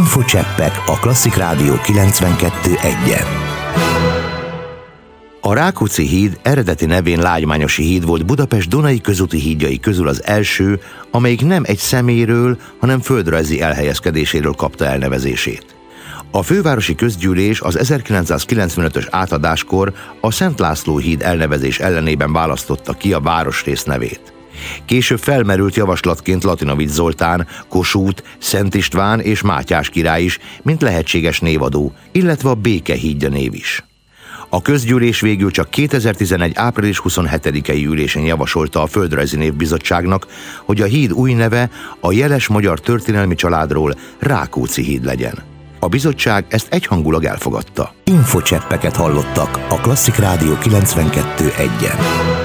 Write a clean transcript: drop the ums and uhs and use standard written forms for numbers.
Infocseppek a Klasszik Rádió 92.1-en. A Rákóczi híd eredeti nevén Lágymányosi híd volt Budapest Dunai közúti hídjai közül az első, amelyik nem egy személyről, hanem földrajzi elhelyezkedéséről kapta elnevezését. A fővárosi közgyűlés az 1995-ös átadáskor a Szent László híd elnevezés ellenében választotta ki a városrész nevét. Később felmerült javaslatként Latinovics Zoltán, Kossuth, Szent István és Mátyás király is, mint lehetséges névadó, illetve a Béke hídja név is. A közgyűlés végül csak 2011. április 27-i ülésén javasolta a Földrajzi Névbizottságnak, hogy a híd új neve a jeles magyar történelmi családról Rákóczi híd legyen. A bizottság ezt egyhangulag elfogadta. Infocseppeket hallottak a Klasszik Rádió 92.1-en.